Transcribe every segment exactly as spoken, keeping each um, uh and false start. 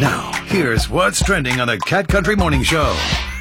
Now, here's what's trending on the Cat Country Morning Show.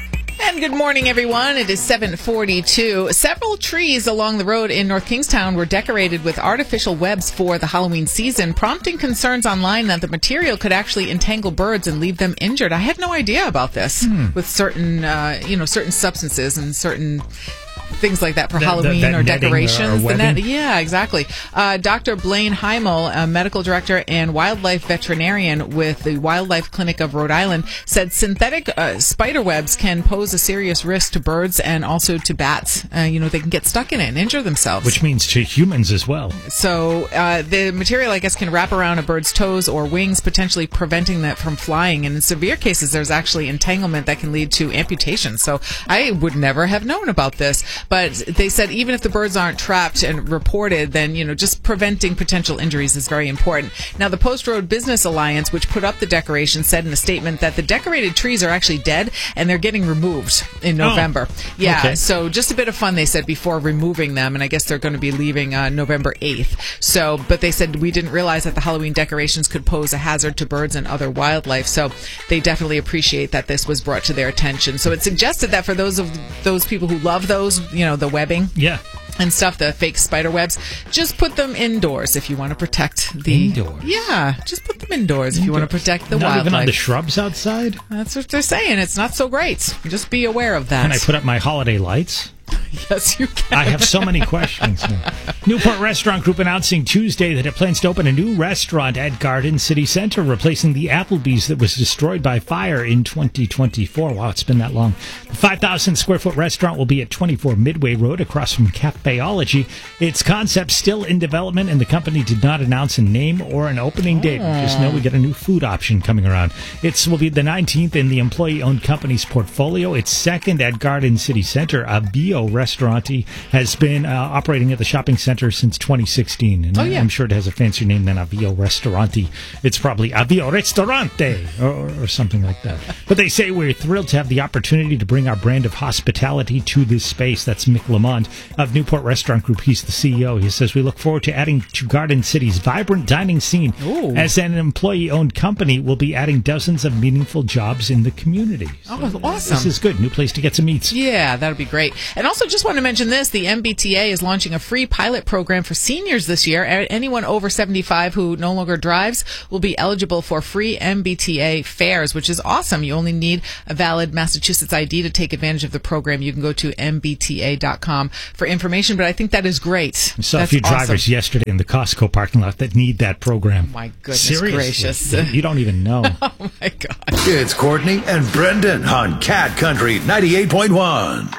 And good morning, everyone. It is seven forty-two. Several trees along the road in North Kingstown were decorated with artificial webs for the Halloween season, prompting concerns online that the material could actually entangle birds and leave them injured. I had no idea about this hmm. with certain, uh, you know, certain substances and certain things like that for the, Halloween the, or decorations. Or the net, yeah, exactly. Uh, Doctor Blaine Heimel, a medical director and wildlife veterinarian with the Wildlife Clinic of Rhode Island, said synthetic uh, spider webs can pose a serious risk to birds and also to bats. Uh, you know, they can get stuck in it and injure themselves. Which means to humans as well. So uh, the material, I guess, can wrap around a bird's toes or wings, potentially preventing that from flying. And in severe cases, there's actually entanglement that can lead to amputation. So I would never have known about this. But they said even if the birds aren't trapped and reported, then, you know, just preventing potential injuries is very important. Now, the Post Road Business Alliance, which put up the decoration, said in a statement that the decorated trees are actually dead and they're getting removed in November. Oh, yeah, okay. So just a bit of fun, they said, before removing them. And I guess they're going to be leaving uh, November eighth. So, but they said we didn't realize that the Halloween decorations could pose a hazard to birds and other wildlife. So they definitely appreciate that this was brought to their attention. So it suggested that for those of those people who love those, you know, the webbing. Yeah. And stuff, the fake spider webs, just put them indoors if you want to protect the... Indoors? Yeah, just put them indoors if you want to protect the not wildlife. Not even on the shrubs outside? That's what they're saying. It's not so great. Just be aware of that. Can I put up my holiday lights? Yes, you can. I have so many questions now. Newport Restaurant Group announcing Tuesday that it plans to open a new restaurant at Garden City Center, replacing the Applebee's that was destroyed by fire in twenty twenty-four. Wow, it's been that long. The five thousand square foot restaurant will be at twenty-four Midway Road across from Cafeology. Its concept still in development, and the company did not announce a name or an opening date. We just know we get a new food option coming around. It will be the nineteenth in the employee-owned company's portfolio. It's second at Garden City Center. Avio Restauranti has been uh, operating at the shopping center since twenty sixteen. And oh, yeah. I'm sure it has a fancier name than Avio Restauranti. It's probably Avio Ristorante or, or something like that. But they say we're thrilled to have the opportunity to bring our brand of hospitality to this space. That's Mick Lamont of Newport Restaurant Group. He's the C E O. He says we look forward to adding to Garden City's vibrant dining scene. Ooh. As an employee-owned company, we'll be adding dozens of meaningful jobs in the community. So oh, awesome. This is good. New place to get some eats. Yeah, that would be great. And also just want to mention this. The M B T A is launching a free pilot program for seniors this year. Anyone over seventy-five who no longer drives will be eligible for free M B T A fares, which is awesome. You only need a valid Massachusetts I D to take advantage of the program. You can go to M B T A dot com for information, but I think that is great. I saw That's a few awesome. drivers yesterday in the Costco parking lot that need that program. Oh my goodness Seriously. gracious. You don't even know. Oh my God. It's Courtney and Brendan on Cat Country ninety-eight point one.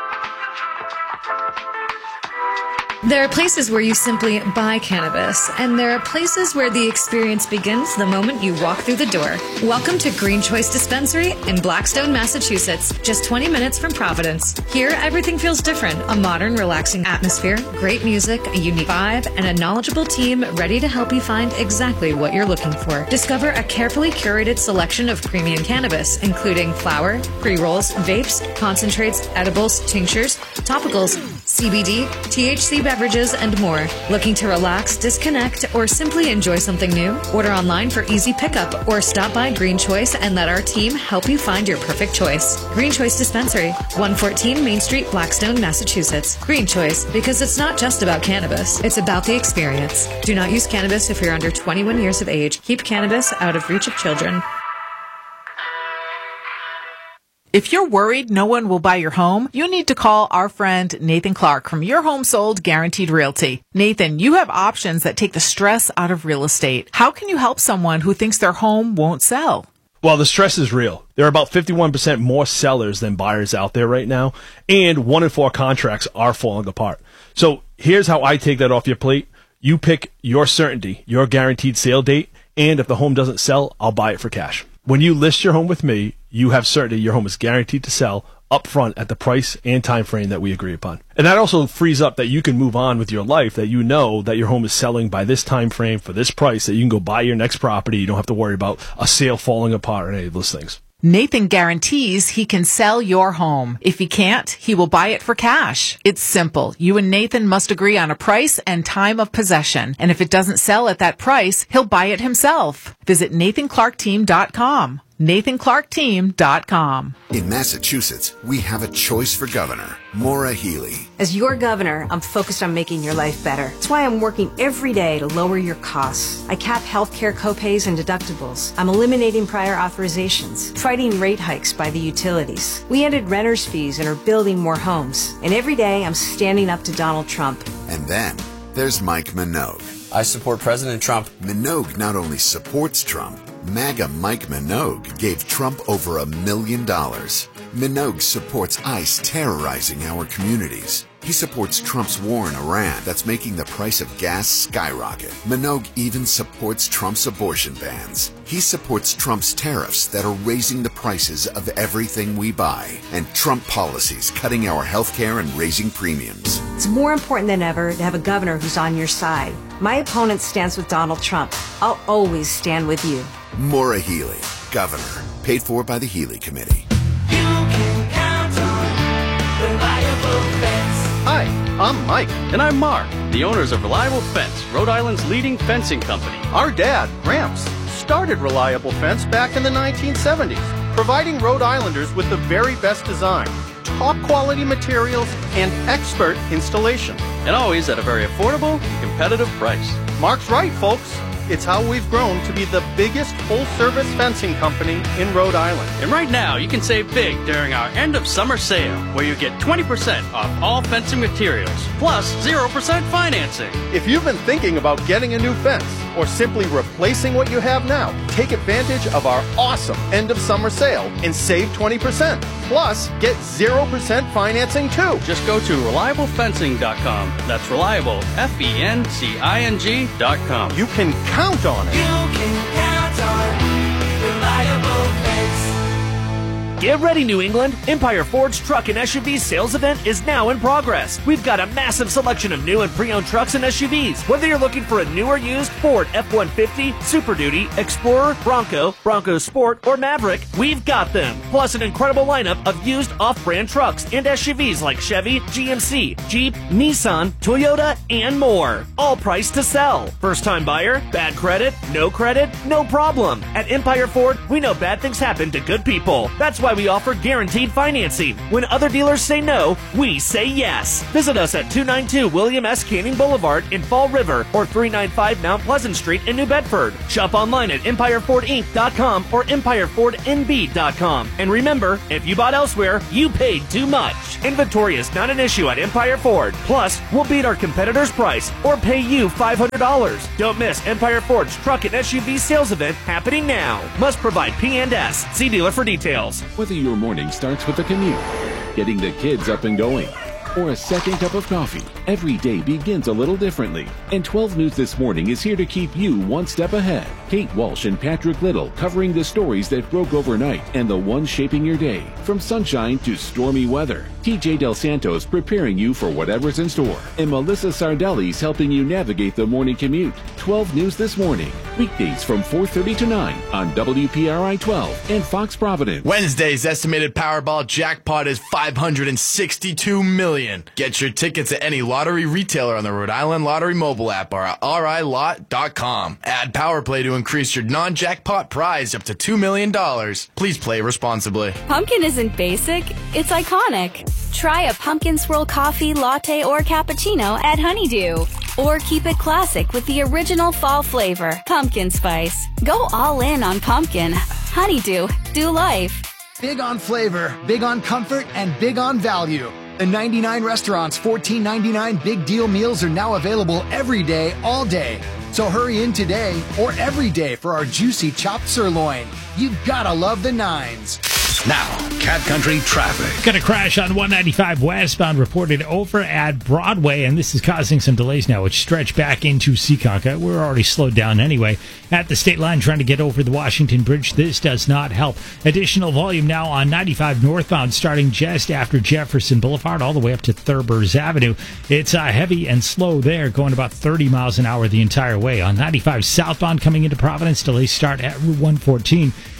There are places where you simply buy cannabis, and there are places where the experience begins the moment you walk through the door. Welcome to Green Choice Dispensary in Blackstone, Massachusetts, just twenty minutes from Providence. Here, everything feels different. A modern, relaxing atmosphere, great music, a unique vibe, and a knowledgeable team ready to help you find exactly what you're looking for. Discover a carefully curated selection of premium cannabis, including flower, pre-rolls, vapes, concentrates, edibles, tinctures, topicals, C B D, T H C beverages, and more. Looking to relax, disconnect, or simply enjoy something new? Order online for easy pickup or stop by Green Choice and let our team help you find your perfect choice. Green Choice Dispensary, one fourteen Main Street, Blackstone, Massachusetts. Green Choice, because it's not just about cannabis, it's about the experience. Do not use cannabis if you're under twenty-one years of age. Keep cannabis out of reach of children. If you're worried no one will buy your home, you need to call our friend Nathan Clark from Your Home Sold Guaranteed Realty. Nathan, you have options that take the stress out of real estate. How can you help someone who thinks their home won't sell? Well, the stress is real. There are about fifty-one percent more sellers than buyers out there right now, and one in four contracts are falling apart. So here's how I take that off your plate. You pick your certainty, your guaranteed sale date, and if the home doesn't sell, I'll buy it for cash. When you list your home with me, you have certainty your home is guaranteed to sell up front at the price and time frame that we agree upon. And that also frees up that you can move on with your life, that you know that your home is selling by this time frame for this price, that you can go buy your next property. You don't have to worry about a sale falling apart or any of those things. Nathan guarantees he can sell your home. If he can't, he will buy it for cash. It's simple. You and Nathan must agree on a price and time of possession. And if it doesn't sell at that price, he'll buy it himself. Visit nathan clark team dot com. nathan clark team dot com. In Massachusetts, we have a choice for governor, Maura Healey. As your governor, I'm focused on making your life better. That's why I'm working every day to lower your costs. I cap healthcare copays and deductibles. I'm eliminating prior authorizations, fighting rate hikes by the utilities. We ended renters' fees and are building more homes. And every day, I'm standing up to Donald Trump. And then there's Mike Minogue. I support President Trump. Minogue not only supports Trump, MAGA Mike Minogue gave Trump over a million dollars. Minogue supports ICE terrorizing our communities. He supports Trump's war in Iran that's making the price of gas skyrocket. Minogue even supports Trump's abortion bans. He supports Trump's tariffs that are raising the prices of everything we buy, and Trump policies cutting our health care and raising premiums. It's more important than ever to have a governor who's on your side. My opponent stands with Donald Trump. I'll always stand with you. Maura Healey, governor, paid for by the Healey Committee. You can count on Reliable Fence. Hi, I'm Mike. And I'm Mark, the owners of Reliable Fence, Rhode Island's leading fencing company. Our dad, Gramps, started Reliable Fence back in the nineteen seventies, providing Rhode Islanders with the very best design, top quality materials, and expert installation. And always at a very affordable and competitive price. Mark's right, folks. It's how we've grown to be the biggest full-service fencing company in Rhode Island. And right now, you can save big during our end-of-summer sale, where you get twenty percent off all fencing materials, plus zero percent financing. If you've been thinking about getting a new fence, or simply replacing what you have now, take advantage of our awesome end-of-summer sale and save twenty percent. Plus, get zero percent financing too. Just go to reliable fencing dot com. That's reliable, F E N C I N G dot com. You can count on it. You can count on Reliable Fence. Get ready, New England! Empire Ford's truck and S U V sales event is now in progress. We've got a massive selection of new and pre-owned trucks and S U Vs. Whether you're looking for a new or used Ford F one fifty, Super Duty, Explorer, Bronco, Bronco Sport, or Maverick, we've got them. Plus an incredible lineup of used off-brand trucks and S U Vs like Chevy, G M C, Jeep, Nissan, Toyota, and more. All priced to sell. First-time buyer? Bad credit? No credit? No problem. At Empire Ford, we know bad things happen to good people. That's why we offer guaranteed financing. When other dealers say no, we say yes. Visit us at two ninety-two William S. Canning Boulevard in Fall River or three ninety-five Mount Pleasant Street in New Bedford. Shop online at empire ford inc dot com or empire ford n b dot com. And remember, if you bought elsewhere, you paid too much. Inventory is not an issue at Empire Ford. Plus, we'll beat our competitor's price or pay you five hundred dollars. Don't miss Empire Ford's truck and S U V sales event happening now. Must provide P and S. See dealer for details. Whether your morning starts with a commute, getting the kids up and going, or a second cup of coffee, every day begins a little differently. And twelve News This Morning is here to keep you one step ahead. Kate Walsh and Patrick Little covering the stories that broke overnight and the ones shaping your day. From sunshine to stormy weather. T J Del Santos preparing you for whatever's in store. And Melissa Sardelli's helping you navigate the morning commute. twelve News This Morning. Weekdays from four thirty to nine on W P R I twelve and Fox Providence. Wednesday's estimated Powerball jackpot is five hundred sixty-two million dollars. Get your tickets at any lottery retailer on the Rhode Island Lottery mobile app or at r i lot dot com. Add Power Play to increase your non-jackpot prize up to two million dollars. Please play responsibly. Pumpkin isn't basic, it's iconic. Try a pumpkin swirl coffee, latte, or cappuccino at Honeydew. Or keep it classic with the original fall flavor, pumpkin spice. Go all in on pumpkin. Honeydew, do life. Big on flavor, big on comfort, and big on value. The ninety-nine Restaurant's fourteen ninety-nine Big Deal Meals are now available every day, all day. So hurry in today or every day for our juicy chopped sirloin. You've gotta love the nines. Now, Cat Country traffic. Got a crash on one ninety-five westbound reported over at Broadway, and this is causing some delays now, which stretch back into Seekonk. We're already slowed down anyway. At the state line, trying to get over the Washington Bridge. This does not help. Additional volume now on ninety-five northbound, starting just after Jefferson Boulevard, all the way up to Thurbers Avenue. It's uh, heavy and slow there, going about thirty miles an hour the entire way. On ninety-five southbound, coming into Providence, delays start at Route one fourteen.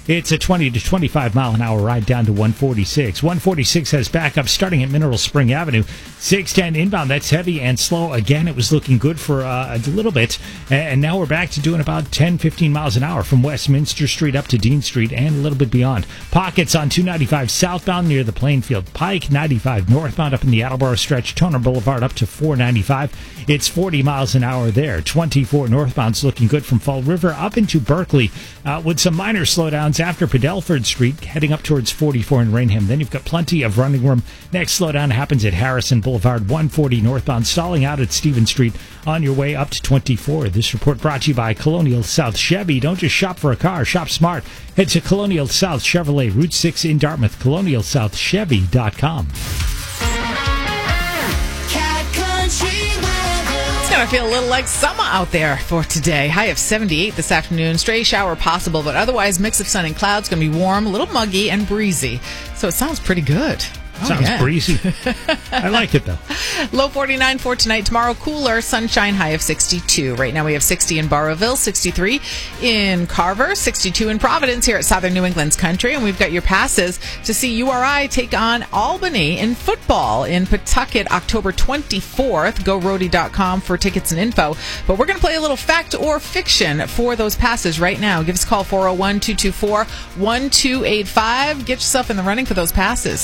It's a twenty to twenty-five mile an hour ride down to one forty-six. one forty-six has backup starting at Mineral Spring Avenue. six ten inbound, that's heavy and slow. Again, it was looking good for uh, a little bit. And now we're back to doing about ten, fifteen miles an hour from Westminster Street up to Dean Street and a little bit beyond. Pockets on two ninety-five southbound near the Plainfield Pike. ninety-five northbound up in the Attleboro stretch. Toner Boulevard up to four ninety-five. It's forty miles an hour there. twenty-four northbound's looking good from Fall River up into Berkeley uh, with some minor slowdowns after Padelford Street heading up towards forty-four in Rainham. Then you've got plenty of running room. Next slowdown happens at Harrison Boulevard, one forty northbound, stalling out at Stephen Street on your way up to twenty-four. This report brought to you by Colonial South Chevy. Don't just shop for a car, shop smart. Head to Colonial South Chevrolet, Route six in Dartmouth, colonial south chevy dot com. It's going to feel a little like summer out there for today. High of seventy-eight this afternoon. Stray shower possible, but otherwise mix of sun and clouds. Going to be warm, a little muggy, and breezy. So it sounds pretty good. Oh, Sounds yeah. breezy. I like it, though. Low forty-nine for tonight. Tomorrow, cooler, sunshine, high of sixty-two. Right now, we have sixty in Barrowville, sixty-three in Carver, sixty-two in Providence here at Southern New England's Country. And we've got your passes to see U R I take on Albany in football in Pawtucket, October twenty-fourth. go roadie dot com for tickets and info. But we're going to play a little fact or fiction for those passes right now. Give us a call, four oh one, two two four, one two eight five. Get yourself in the running for those passes.